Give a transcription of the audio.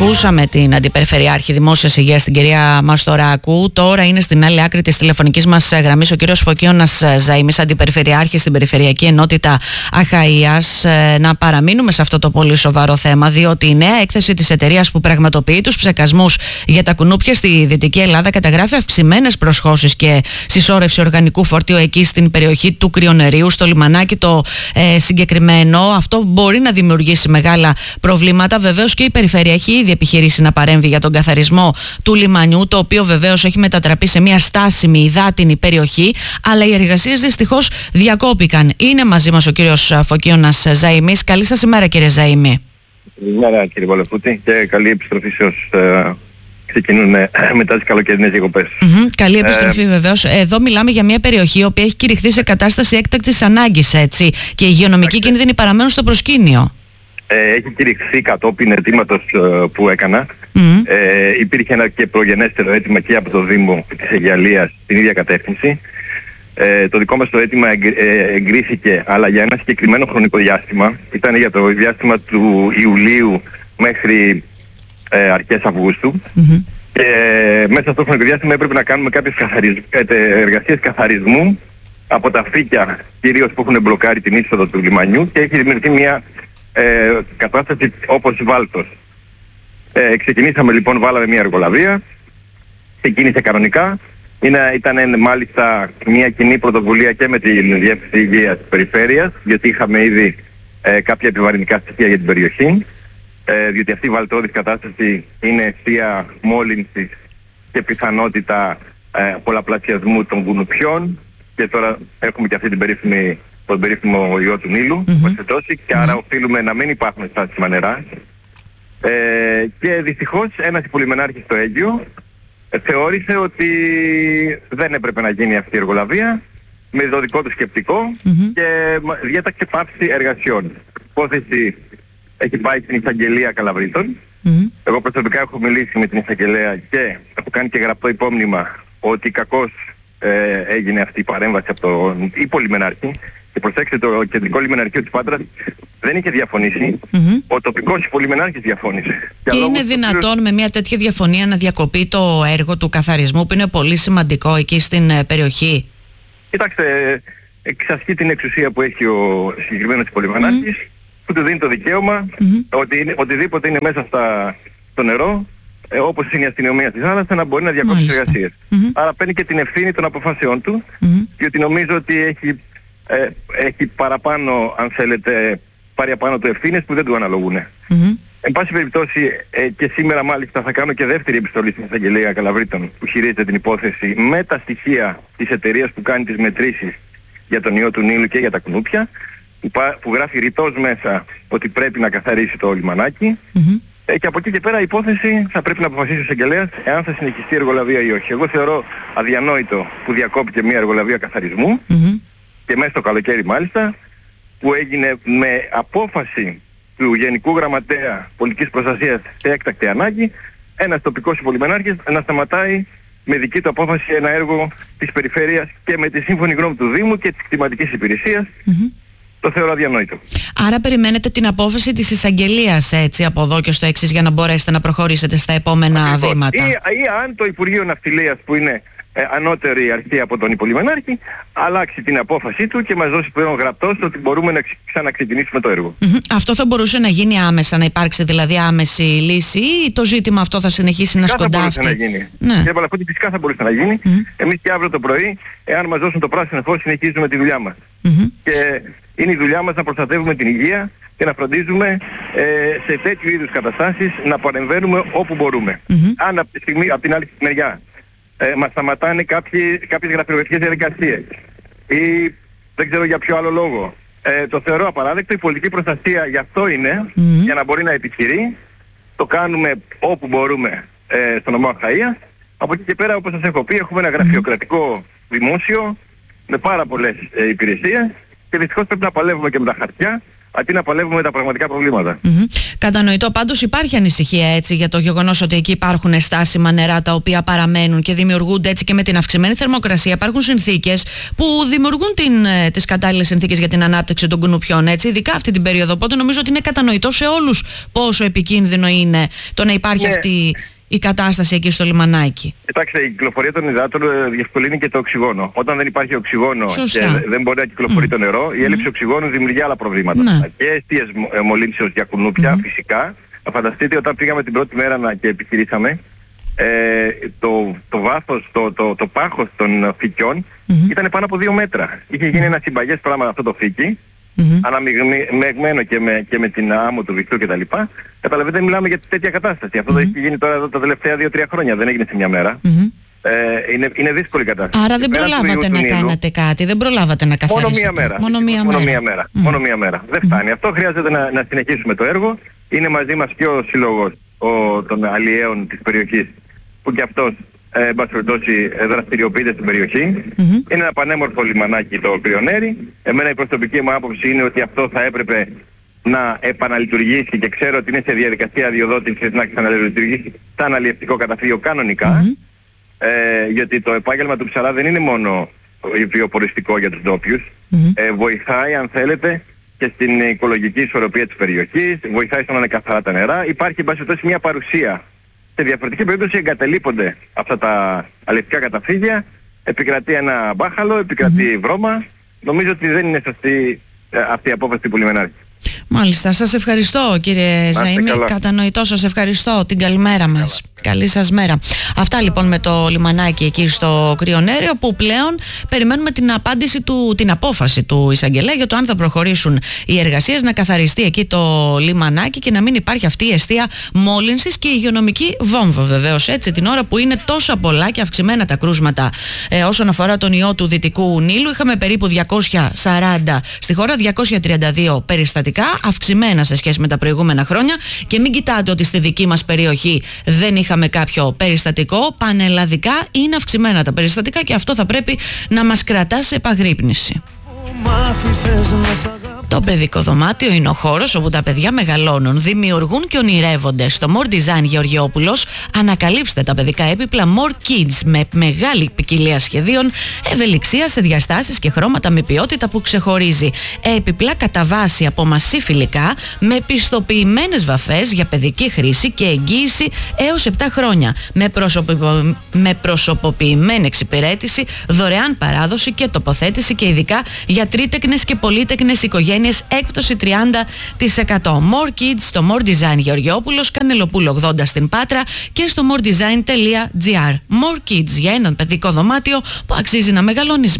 Ακούσαμε την Αντιπεριφερειάρχη Δημόσιας Υγείας, την κυρία Μαστοράκου. Τώρα είναι στην άλλη άκρη της τηλεφωνικής μας γραμμής ο κύριος Φωκίωνας Ζαΐμης, Αντιπεριφερειάρχης στην Περιφερειακή Ενότητα Αχαΐας. Να παραμείνουμε σε αυτό το πολύ σοβαρό θέμα, διότι η νέα έκθεση της εταιρείας που πραγματοποιεί τους ψεκασμούς για τα κουνούπια στη Δυτική Ελλάδα καταγράφει αυξημένες προσχώσεις και συσσόρευση οργανικού φορτίου εκεί στην περιοχή του Κρυονερίου, στο λιμανάκι το συγκεκριμένο. Αυτό μπορεί να δημιουργήσει μεγάλα προβλήματα. Βεβαίως και η Περιφέρεια έχει ήδη επιχειρήσει να παρέμβει για τον καθαρισμό του λιμανιού, το οποίο βεβαίως έχει μετατραπεί σε μια στάσιμη υδάτινη περιοχή, αλλά οι εργασίες δυστυχώς διακόπηκαν. Είναι μαζί μας ο κύριος Φωκίωνας Ζαΐμης. Καλή σας ημέρα, κύριε Ζαΐμη. Καλημέρα, κύριε Βολεφούτη, και καλή επιστροφή σε όσους ξεκινούν μετά τις καλοκαιρινές διακοπές. Καλή επιστροφή βεβαίως. Εδώ μιλάμε για μια περιοχή η οποία έχει κηρυχθεί σε κατάσταση έκτακτης ανάγκης, έτσι, και οι υγειονομικοί κίνδυνοι παραμένουν στο προσκήνιο. Έχει κηρυχθεί κατόπιν αιτήματος που έκανα. Υπήρχε ένα και προγενέστερο αίτημα και από το Δήμο της Αιγιαλίας στην ίδια κατεύθυνση. Το δικό μας το αίτημα εγκρίθηκε, αλλά για ένα συγκεκριμένο χρονικό διάστημα. Ήταν για το διάστημα του Ιουλίου μέχρι αρχές Αυγούστου. Και μέσα στο χρονικό διάστημα έπρεπε να κάνουμε κάποιες εργασίες καθαρισμού από τα φύκια, κυρίως που έχουν μπλοκάρει την είσοδο του λιμανιού, και έχει δημιουργηθεί μια κατάσταση όπως βάλτος. Ξεκινήσαμε λοιπόν, βάλαμε μια εργολαβία, ξεκίνησε κανονικά. Ήταν μάλιστα μια κοινή πρωτοβουλία και με την Διεύθυνση Υγείας της Περιφέρειας, γιατί είχαμε ήδη κάποια επιβαρυντικά στοιχεία για την περιοχή, διότι αυτή η βαλτώδης κατάσταση είναι αιστεία μόλυνσης και πιθανότητα πολλαπλασιασμού των κουνουπιών, και τώρα έχουμε και αυτή τον περίφημο ιό του Νείλου, και άρα οφείλουμε να μην υπάρχουν στάσιμα νερά. Και δυστυχώς ένας υπολειμενάρχης στο Αίγυο θεώρησε ότι δεν έπρεπε να γίνει αυτή η εργολαβία με το δικό του σκεπτικό και διέταξε πάυση εργασιών. Η υπόθεση έχει πάει στην Εισαγγελία Καλαβρίτων. Εγώ προσωπικά έχω μιλήσει με την Εισαγγελέα και έχω κάνει και γραπτό υπόμνημα ότι κακώς έγινε αυτή η παρέμβαση από τον υπολειμενάρχη. Και προσέξτε, το κεντρικό λιμεναρχείο της Πάτρας δεν είχε διαφωνήσει, ο τοπικός υπολειμενάρχης διαφώνησε. Και είναι δυνατόν με μια τέτοια διαφωνία να διακοπεί το έργο του καθαρισμού, που είναι πολύ σημαντικό εκεί στην περιοχή? Κοιτάξτε, εξασκεί την εξουσία που έχει ο συγκεκριμένος υπολειμενάρχης, που του δίνει το δικαίωμα ότι οτιδήποτε είναι μέσα στο νερό, όπως είναι η αστυνομία της θάλασσας, να μπορεί να διακόψει τις εργασίες. Άρα παίρνει και την ευθύνη των αποφάσεών του, διότι νομίζω ότι έχει παραπάνω, αν θέλετε, πάρει απάνω του ευθύνες που δεν του αναλογούν. Εν πάση περιπτώσει, και σήμερα μάλιστα θα κάνω και δεύτερη επιστολή στην Εισαγγελία Καλαβρίτων, που χειρίζεται την υπόθεση, με τα στοιχεία της εταιρείας που κάνει τις μετρήσεις για τον ιό του Νείλου και για τα κουνούπια, που γράφει ρητός μέσα ότι πρέπει να καθαρίσει το λιμανάκι. Και από εκεί και πέρα η υπόθεση θα πρέπει να αποφασίσει ο εισαγγελέας εάν θα συνεχιστεί η εργολαβία ή όχι. Εγώ θεωρώ αδιανόητο που διακόπηκε μια εργολαβία καθαρισμού, και μέσα στο καλοκαίρι μάλιστα, που έγινε με απόφαση του Γενικού Γραμματέα Πολιτικής Προστασίας σε έκτακτη ανάγκη, ένας τοπικός υπολειμενάρχης να σταματάει με δική του απόφαση ένα έργο της Περιφέρειας και με τη σύμφωνη γνώμη του Δήμου και της κτηματικής υπηρεσίας. Το θεωρώ αδιανόητο. Άρα περιμένετε την απόφαση της εισαγγελίας, έτσι, από εδώ και στο εξής, για να μπορέσετε να προχωρήσετε στα επόμενα βήματα? Ή αν το Υπουργείο Ναυτιλίας, που είναι ανώτερη αρχή από τον υπολειμενάρχη, αλλάξει την απόφαση του και μας δώσει πλέον γραπτός ότι μπορούμε να ξαναξεκινήσουμε το έργο. Αυτό θα μπορούσε να γίνει άμεσα, να υπάρξει δηλαδή άμεση λύση, ή το ζήτημα αυτό θα συνεχίσει να σκοντάφτει? Θα μπορούσε να γίνει. Κύριε Παλαφούτη, φυσικά θα μπορούσε να γίνει. Εμείς και αύριο το πρωί, εάν μας δώσουν το πράσινο φως, συνεχίζουμε τη δουλειά μας. Και είναι η δουλειά μας να προστατεύουμε την υγεία και να φροντίζουμε σε τέτοιου είδους καταστάσεις να παρεμβαίνουμε όπου μπορούμε. Αν από την άλλη μεριά μας σταματάνε κάποιες γραφειοκρατικές διαδικασίες ή δεν ξέρω για ποιο άλλο λόγο, το θεωρώ απαράδεκτο. Η πολιτική προστασία γι' αυτό είναι, για να μπορεί να επιχειρεί. Το κάνουμε όπου μπορούμε στο νομό Αχαΐας. Από εκεί και πέρα, όπως σας έχω πει, έχουμε ένα γραφειοκρατικό δημόσιο με πάρα πολλές υπηρεσίες, και δυστυχώς πρέπει να παλεύουμε και με τα χαρτιά, αντί να παλεύουμε τα πραγματικά προβλήματα. Κατανοητό. Πάντως υπάρχει ανησυχία έτσι για το γεγονός ότι εκεί υπάρχουν στάσιμα νερά τα οποία παραμένουν και δημιουργούνται έτσι και με την αυξημένη θερμοκρασία. Υπάρχουν συνθήκες που δημιουργούν τις κατάλληλες συνθήκες για την ανάπτυξη των κουνουπιών, έτσι, ειδικά αυτή την περίοδο. Οπότε νομίζω ότι είναι κατανοητό σε όλους πόσο επικίνδυνο είναι το να υπάρχει αυτή η κατάσταση εκεί στο λιμανάκι. Κοιτάξτε, η κυκλοφορία των υδάτων διευκολύνει και το οξυγόνο. Όταν δεν υπάρχει οξυγόνο και δεν μπορεί να κυκλοφορεί το νερό, η έλλειψη οξυγόνου δημιουργεί άλλα προβλήματα. Και αιστείες μολύνσεως για κουνούπια φυσικά. Θα φανταστείτε όταν πήγαμε την πρώτη μέρα και επιχειρήσαμε, το βάθος, το πάχος των φυκιών ήταν πάνω από 2 μέτρα. Είχε γίνει ένα συμπαγές πράγμα αυτό το φύκι, αναμειγμένο και με την άμμο του βυθού κτλ. Καταλαβαίνετε, μιλάμε για τέτοια κατάσταση. Αυτό δεν έχει γίνει τώρα εδώ τα τελευταία 2-3 χρόνια, δεν έγινε σε μια μέρα. Είναι δύσκολη κατάσταση. Άρα δεν προλάβατε να κάνατε κάτι, δεν προλάβατε να καθαρίσετε. Μόνο μία μέρα. Δεν φτάνει. Αυτό χρειάζεται να συνεχίσουμε το έργο. Είναι μαζί μας και ο σύλλογος των αλλιέων της περιοχής, που και αυτός εν πάση περιπτώσει δραστηριοποιείται στην περιοχή. Είναι ένα πανέμορφο λιμανάκι το Κρυονέρι. Εμένα η προσωπική μου άποψη είναι ότι αυτό θα έπρεπε να επαναλειτουργήσει, και ξέρω ότι είναι σε διαδικασία αδειοδότησης να ξαναλειτουργήσει σαν αλλιευτικό καταφύγιο κανονικά, γιατί το επάγγελμα του ψαρά δεν είναι μόνο βιοποριστικό για τους ντόπιους, βοηθάει αν θέλετε και στην οικολογική ισορροπία της περιοχής, βοηθάει στο να είναι καθαρά τα νερά. Υπάρχει εν πάση περιπτώσει μια παρουσία. Σε διαφορετική περίπτωση εγκαταλείπονται αυτά τα αλλιευτικά καταφύγια, επικρατεί ένα μπάχαλο, επικρατεί βρώμα. Νομίζω ότι δεν είναι σωστή αυτή η απόφαση που λιμενάρχη. Μάλιστα, σας ευχαριστώ κύριε Ζαΐμη, κατανοητό, σας ευχαριστώ, την καλημέρα μας. Καλή σας μέρα. Αυτά λοιπόν με το λιμανάκι εκεί στο Κρυονέρι, όπου πλέον περιμένουμε την απόφαση του εισαγγελέα για το αν θα προχωρήσουν οι εργασίες, να καθαριστεί εκεί το λιμανάκι και να μην υπάρχει αυτή η αιστεία μόλυνσης και υγειονομική βόμβα, βεβαίως, έτσι, την ώρα που είναι τόσα πολλά και αυξημένα τα κρούσματα όσον αφορά τον ιό του Δυτικού Νείλου. Είχαμε περίπου 240 στη χώρα, 232 περιστατικά, αυξημένα σε σχέση με τα προηγούμενα χρόνια, και μην κοιτάτε ότι στη δική μας περιοχή δεν είχαμε κάποιο περιστατικό. Πανελλαδικά είναι αυξημένα τα περιστατικά και αυτό θα πρέπει να μας κρατά σε επαγρύπνηση. Το παιδικό δωμάτιο είναι ο χώρος όπου τα παιδιά μεγαλώνουν, δημιουργούν και ονειρεύονται. Στο More Design Γεωργιόπουλος ανακαλύψτε τα παιδικά έπιπλα More Kids με μεγάλη ποικιλία σχεδίων, ευελιξία σε διαστάσεις και χρώματα με ποιότητα που ξεχωρίζει. Έπιπλα κατά βάση από μασί φιλικά με πιστοποιημένες βαφές για παιδική χρήση και εγγύηση έως 7 χρόνια. Με προσωποποιημένη εξυπηρέτηση, δωρεάν παράδοση και τοποθέτηση και ειδικά για τρίτεκνες και πολύτεκνες οικογένειες έκπτωση 30%. More Kids στο More Design Γεωργιόπουλος, Κανελοπούλου 80 στην Πάτρα και στο moredesign.gr. More Kids, για έναν παιδικό δωμάτιο που αξίζει να μεγαλώνεις.